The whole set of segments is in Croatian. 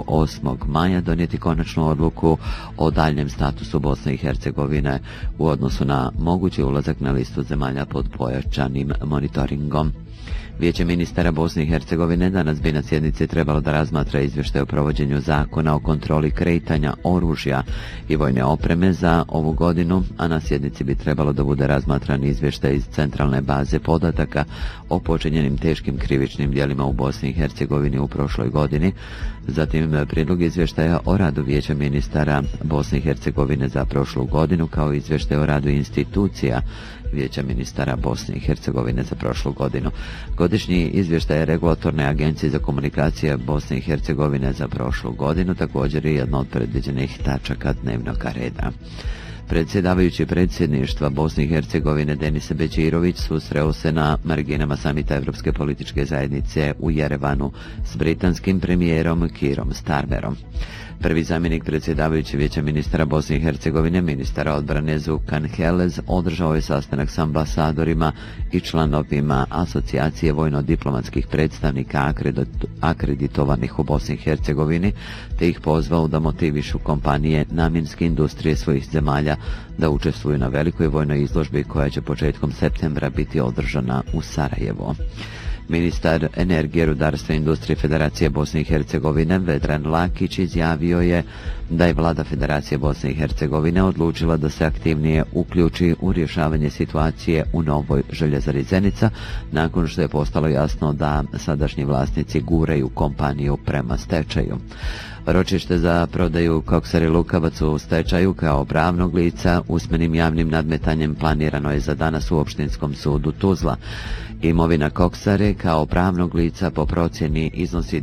8. maja donijeti konačnu odluku o daljnjem statusu Bosne i Hercegovine u odnosu na mogući ulazak na listu zemalja pod pojačanim monitoringom. Vijeće ministara Bosne i Hercegovine danas bi na sjednici trebalo da razmatra izvještaj o provođenju zakona o kontroli kretanja oružja i vojne opreme za ovu godinu, a na sjednici bi trebalo da bude razmatran izvještaj iz centralne baze podataka o počinjenim teškim krivičnim djelima u Bosni i Hercegovini u prošloj godini, zatim prijedlog izvještaja o radu Vijeća ministara Bosne i Hercegovine za prošlu godinu, kao izvještaj o radu institucija Vijeća ministara Bosne i Hercegovine za prošlu godinu. Godišnji izvještaj Regulatorne agencije za komunikacije Bosne i Hercegovine za prošlu godinu također je jedna od predviđenih tačaka dnevnog reda. Predsjedavajući predsjedništva Bosne i Hercegovine Denis Bećirović susreo se na marginama samita Evropske političke zajednice u Jerevanu s britanskim premijerom Kierom Starmerom. Prvi zamjenik predsjedavajući Vijeća ministara Bosne i Hercegovine, ministara odbrane Zukan Helez, održao je sastanak s ambasadorima i članovima asocijacije vojno-diplomatskih predstavnika akreditovanih u Bosni i Hercegovini, te ih pozvao da motivišu kompanije namjenske industrije svojih zemalja da učestvuju na velikoj vojnoj izložbi koja će početkom septembra biti održana u Sarajevu. Ministar energije, rudarstva i industrije Federacije Bosne i Hercegovine Vedran Lakić izjavio je da je vlada Federacije Bosne i Hercegovine odlučila da se aktivnije uključi u rješavanje situacije u novoj željezari Zenica nakon što je postalo jasno da sadašnji vlasnici guraju kompaniju prema stečaju. Ročište za prodaju Koksare Lukavac u stečaju kao pravnog lica usmenim javnim nadmetanjem planirano je za danas u Opštinskom sudu Tuzla. Imovina Koksare kao pravnog lica po procjeni iznosi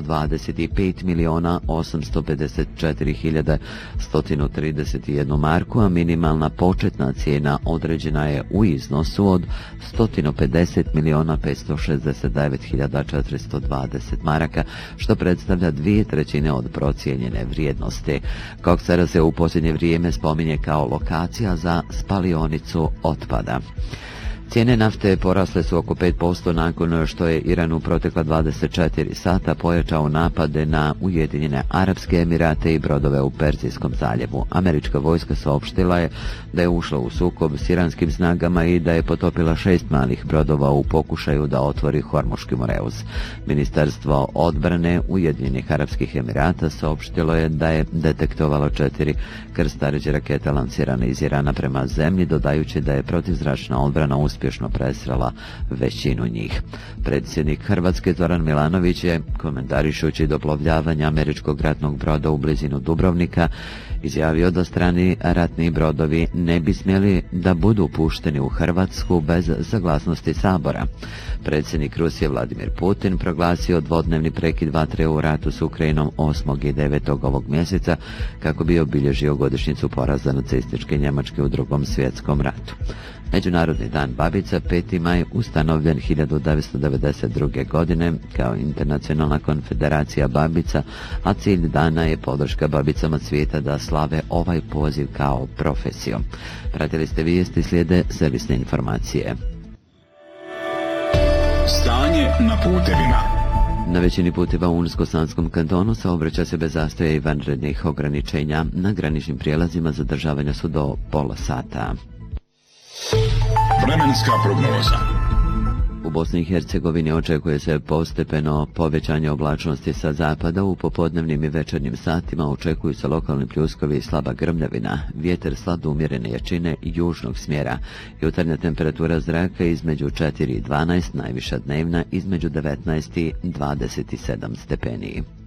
225.854.131 marku, a minimalna početna cijena određena je u iznosu od 150.569.420 maraka, što predstavlja 2/3 od procijenjene vrijednosti. Koksara se u posljednje vrijeme spominje kao lokacija za spalionicu otpada. Cijene nafte porasle su oko 5% nakon što je Iran u protekla 24 sata pojačao napade na Ujedinjene Arapske Emirate i brodove u Perzijskom zaljevu. Američka vojska saopštila je da je ušla u sukob s iranskim snagama i da je potopila 6 malih brodova u pokušaju da otvori Hormuški Moreus. Ministarstvo odbrane Ujedinjenih Arapskih Emirata saopštilo je da je detektovalo 4 krstareće rakete lansirane iz Irana prema zemlji, dodajući da je protivzračna odbrana uspješno presrela većinu njih. Predsjednik Hrvatske Zoran Milanović je, komentarišući doplovljavanje američkog ratnog broda u blizinu Dubrovnika, izjavio da strani ratni brodovi ne bi smjeli da budu pušteni u Hrvatsku bez saglasnosti Sabora. Predsjednik Rusije Vladimir Putin proglasio dvodnevni prekid vatre u ratu s Ukrajinom 8. i 9. ovog mjeseca kako bi obilježio godišnjicu poraza nacističke Njemačke u Drugom svjetskom ratu. Međunarodni dan babica 5. maj ustanovljen 1992. godine kao internacionalna konfederacija babica, a cilj dana je podrška babicama svijeta da slave ovaj poziv kao profesiju. Pratili ste vijesti, slijede servisne informacije. Stanje na putevima. Na većini puteva u Unsko-Sanskom kantonu saobraća se bez zastoja i vanrednih ograničenja. Na graničnim prijelazima zadržavanja su do pola sata. Vremenska prognoza. U Bosni i Hercegovini očekuje se postepeno povećanje oblačnosti sa zapada. U popodnevnim i večernjim satima očekuju se lokalni pljuskovi i slaba grmljavina. Vjetar slab do umjerene jačine južnog smjera. Jutarnja temperatura zraka između 4 i 12, najviša dnevna između 19 i 27 stepeni.